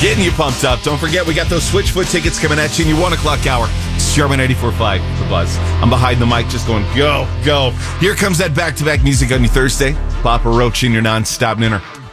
Getting you pumped up. Don't forget, we got those Switchfoot tickets coming at you in your 1 o'clock hour. Sherman 94.5, The Buzz. I'm behind the mic just going, go, go. Here comes that back-to-back music on your Thursday. Papa Roach in your non-stop dinner.